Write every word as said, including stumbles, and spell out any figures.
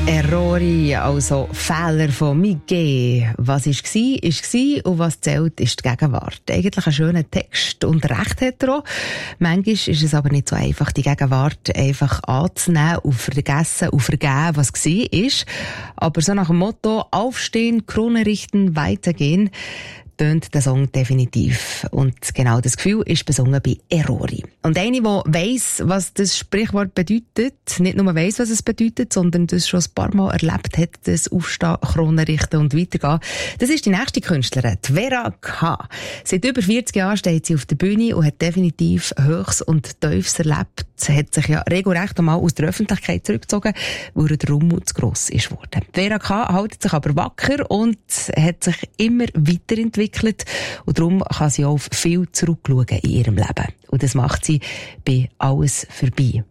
Errori, also Fehler von Miguel. Was war, ist war und was zählt, ist die Gegenwart. Eigentlich ein schöner Text und Recht hat er auch. Manchmal ist es aber nicht so einfach, die Gegenwart einfach anzunehmen und vergessen und vergeben, was war. Aber so nach dem Motto, aufstehen, Krone richten, weitergehen, tönt der Song definitiv. Und genau das Gefühl ist besungen bei Errori. Und eine, die weiss, was das Sprichwort bedeutet, nicht nur weiss, was es bedeutet, sondern das schon ein paar Mal erlebt hat, das Aufstehen, Krone richten und weitergehen, das ist die nächste Künstlerin, die Vera K. Seit über vierzig Jahren steht sie auf der Bühne und hat definitiv Höchst und Tiefs erlebt. Sie hat sich ja regelrecht einmal aus der Öffentlichkeit zurückgezogen, weil der Rummel zu gross ist worden. Vera K. hält sich aber wacker und hat sich immer weiterentwickelt. Und darum kann sie auch auf viel zurückschauen in ihrem Leben. Und das macht sie bei «Alles vorbei».